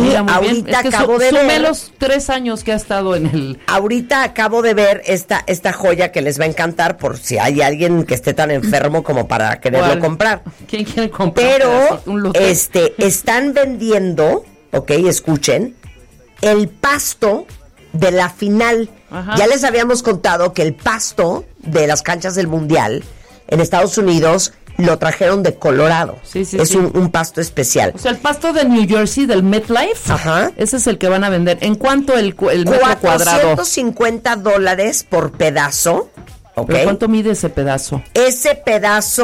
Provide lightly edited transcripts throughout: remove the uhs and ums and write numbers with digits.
Mira, muy ahorita bien. Es que acabo de sume ver. los 3 años que ha estado en el... Ahorita acabo de ver esta joya que les va a encantar por si hay alguien que esté tan enfermo como para quererlo ¿Cuál? comprar. ¿Quién quiere comprar? Pero un lote? están vendiendo, ok, escuchen, el pasto de la final. Ajá. Ya les habíamos contado que el pasto de las canchas del Mundial en Estados Unidos lo trajeron de Colorado. Sí, sí, es sí. un pasto especial. O sea, el pasto de New Jersey, del MetLife, Ajá. ese es el que van a vender. ¿En cuánto el metro cuadrado? $450 por pedazo. ¿Ok? ¿Pero cuánto mide ese pedazo? Ese pedazo,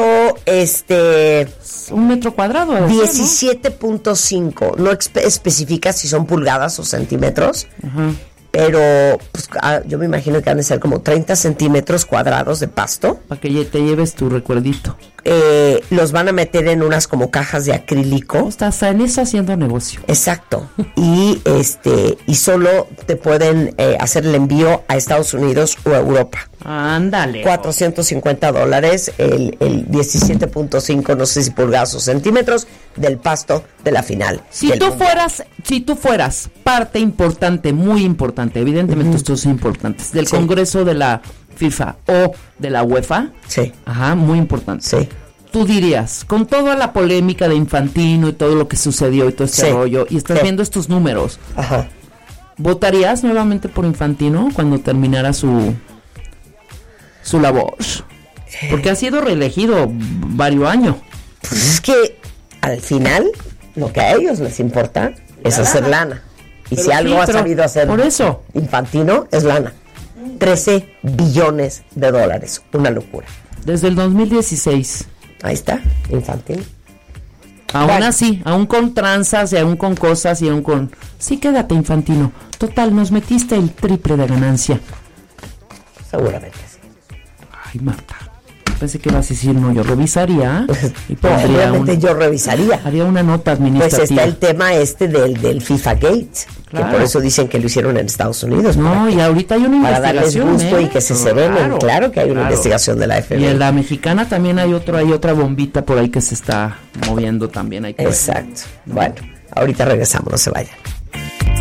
¿Un metro cuadrado? debe ser, 17.5. No especifica si son pulgadas o centímetros. ¿no? Ajá. Pero pues, yo me imagino que han de ser como 30 centímetros cuadrados de pasto. Para que te lleves tu recuerdito. Los van a meter en unas como cajas de acrílico. Estás en eso haciendo negocio. Exacto. Y solo te pueden hacer el envío a Estados Unidos o a Europa. Ándale. $450, el 17.5, no sé si pulgadas o centímetros, del pasto de la final. Si tú fueras parte importante, muy importante, evidentemente estos son importantes, del Sí. Congreso de la FIFA o de la UEFA, Sí. ajá, muy importante. Sí. Tú dirías, con toda la polémica de Infantino y todo lo que sucedió y todo este Sí. rollo, y estás Sí. viendo estos números, Ajá. ¿votarías nuevamente por Infantino cuando terminara su labor? Porque ha sido reelegido varios años. Pues es que al final lo que a ellos les importa es hacer lana. Y Pero si algo sí, ha pero sabido hacer por eso. Infantino es lana. 13 billones de dólares. Una locura. Desde el 2016. Ahí está, Infantino. Aún Bueno. así, aún con tranzas y aún con cosas y aún con... Sí, quédate, Infantino. Total, nos metiste el triple de ganancia. Seguramente sí. Ay, Marta. Pensé que ibas a decir, no, yo revisaría y pondría Obviamente yo revisaría. haría una nota Pues administrativa. está el tema del FIFA Gate, Claro. que por eso dicen que lo hicieron en Estados Unidos. No, y ahorita hay una para darles investigación. gusto y que se serenen. Claro que hay una claro. investigación de la FBI. Y en la mexicana también hay otra bombita por ahí que se está moviendo también. Hay que ver. Exacto. Bueno, ahorita regresamos, no se vayan.